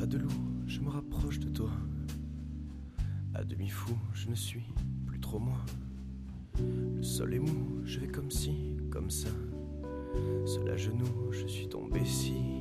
de loup, je me rapproche de toi. À demi fou, je ne suis plus trop moi. Le sol est mou, je vais comme ci, comme ça. Seul à genoux, je suis tombé si.